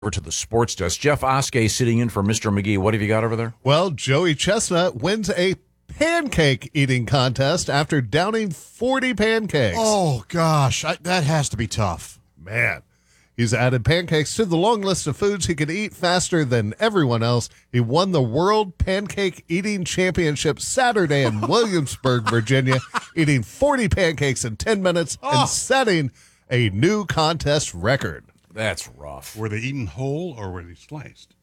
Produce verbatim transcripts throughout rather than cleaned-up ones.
Over to the sports desk. Jeff Oskey sitting in for Mister McGee. What have you got over there? Well, Joey Chestnut wins a pancake eating contest after downing forty pancakes. Oh, gosh. I, that has to be tough. Man. He's added pancakes to the long list of foods he could eat faster than everyone else. He won the World Pancake Eating Championship Saturday in Williamsburg, Virginia, eating forty pancakes in ten minutes Oh. and setting a new contest record. That's rough. Were they eaten whole or were they sliced?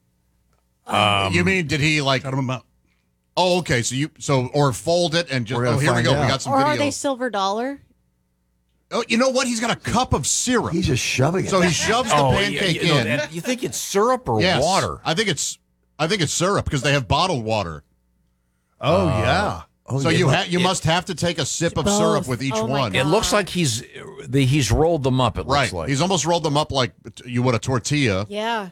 Um, you mean, did he, like... Cut them up. Oh, okay. So, you so or fold it and just... We're gonna Oh, here we find go. out. We got some Or video. are they silver dollar? Oh, you know what? He's got a cup of syrup. He's just shoving it. So he shoves the Oh, yeah, pancake you know, in. that- you think it's syrup or Yes. water? I think it's I think it's syrup because they have bottled water. Oh, yeah. Oh, So yeah, you but ha- you it- must have to take a sip of Both. syrup with each Oh, my one. God. It looks like he's the, he's rolled them up. It Right. looks like He's almost rolled them up like you would a tortilla Yeah.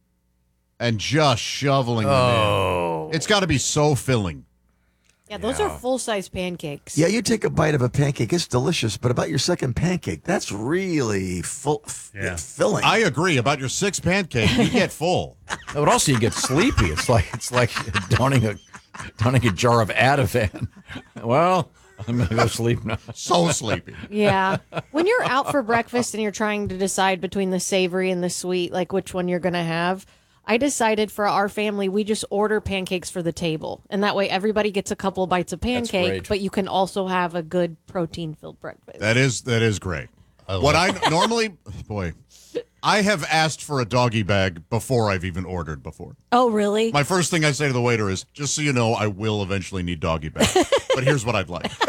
and just shoveling them Oh. in. It's got to be so filling. Yeah, those are full-size pancakes. Yeah, you take a bite of a pancake, it's delicious, but about your second pancake, that's really full, f- Yeah. filling. I agree about your six pancake. You get full. But also you get sleepy. It's like it's like downing a downing a jar of Ativan. Well, I'm gonna go sleep now. So sleepy. Yeah. When you're out for breakfast and you're trying to decide between the savory and the sweet, like which one you're going to have, I decided for our family, we just order pancakes for the table. And that way everybody gets a couple of bites of pancake, great. but you can also have a good protein-filled breakfast. That is that is great. What I normally, boy, I have asked for a doggy bag before I've even ordered before. Oh, really? My first thing I say to the waiter is, just so you know, I will eventually need doggy bag. But here's what I'd like.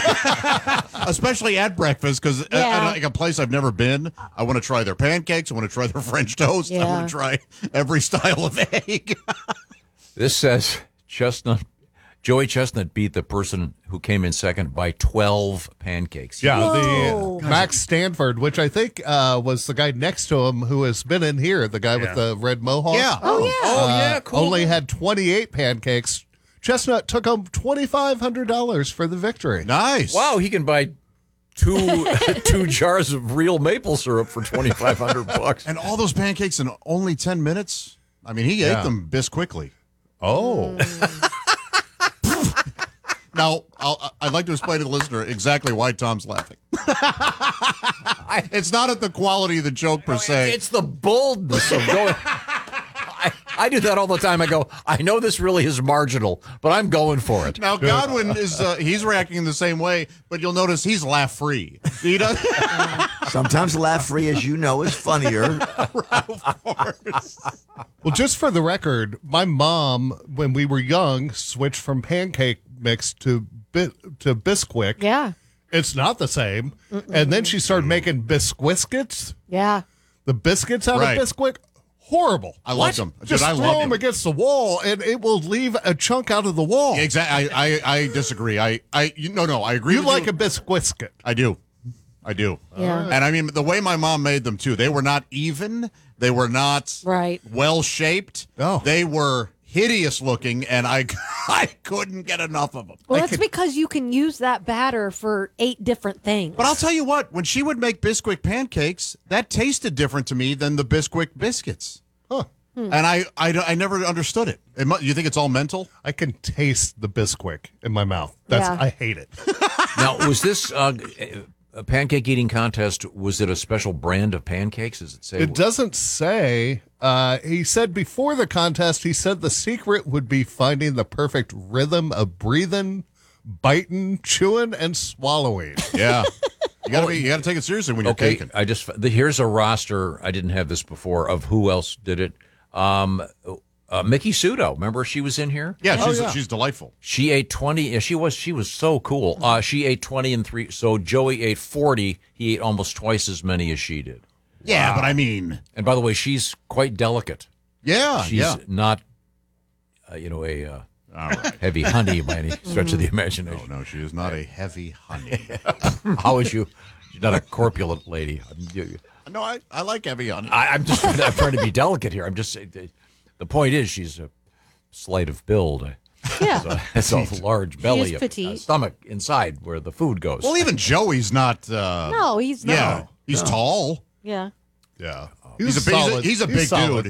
Especially at breakfast, because Yeah. at like a place I've never been, I want to try their pancakes. I want to try their French toast. I Yeah. want to try every style of egg. This says Chestnut Joey Chestnut beat the person who came in second by twelve pancakes. Yeah, Whoa. the Max Stanford, which I think uh, was the guy next to him who has been in here, the guy with Yeah. the red mohawk. Yeah. Oh, yeah. Oh, Uh, yeah, cool. Only had twenty-eight pancakes. Chestnut took home twenty-five hundred dollars for the victory. Nice. Wow, he can buy two two jars of real maple syrup for twenty-five hundred bucks. And all those pancakes in only ten minutes? I mean, he Yeah. ate them bis quickly. Oh. Now, I'll, I'd like to explain to the listener exactly why Tom's laughing. It's not at the quality of the joke per se. It's the boldness of going. I, I do that all the time. I go, I know this really is marginal, but I'm going for it. Now, Godwin is uh, he's reacting in the same way, but you'll notice he's laugh free. He does. Sometimes laugh free, as you know, is funnier. Well, just for the record, my mom, when we were young, switched from pancake mix to bi- to Bisquick. Yeah. It's not the same. And then she started making Bisquiscuits, Yeah. the biscuits out Right. of Bisquick. Horrible. I love them. Dude, Just I throw love them them. against the wall, and it will leave a chunk out of the wall. Exactly. I, I, I disagree. I, I, you, no, no. I agree. You with like you. a Bisquiscuit. I do. I do. Yeah. And I mean, the way my mom made them too, they were not even. They were not Right. well shaped. Oh. They were hideous looking, and I, I couldn't get enough of them. Well, that's because you can use that batter for eight different things. But I'll tell you what, when she would make Bisquick pancakes, that tasted different to me than the Bisquick biscuits. Huh. And I, I, I never understood it. it mu- you think it's all mental? I can taste the Bisquick in my mouth. That's Yeah. I hate it. Now, was this uh, a pancake eating contest? Was it a special brand of pancakes? Does it say? It doesn't say. Uh, he said before the contest, he said the secret would be finding the perfect rhythm of breathing, biting, chewing, and swallowing. Yeah. You gotta be, you gotta take it seriously when you're Okay, taking. I just the, here's a roster. I didn't have this before of who else did it. Um, uh, Mickey Sudo, remember she was in here? Yeah, she's yeah. she's delightful. She ate twenty. Yeah, she was she was so cool. Uh, she ate twenty and three. So Joey ate forty. He ate almost twice as many as she did. Yeah, but I mean, And by the way, she's quite delicate. yeah, She's yeah. not, uh, you know, a uh, All right. heavy honey by any stretch of the imagination. No, no, she is not a heavy honey. How is you? She's not a corpulent lady. You- you- No, I, I like heavy honey. I, I'm just trying to, I'm trying to be delicate here. I'm just saying. The, the point is, she's a slight of build. Yeah. It's a large belly, is a, petite. a stomach inside where the food goes. Well, even Joey's not. Uh, No, he's not. yeah, he's tall. Yeah. Yeah. He was He's a, he's a, solid. he's a big solid. dude.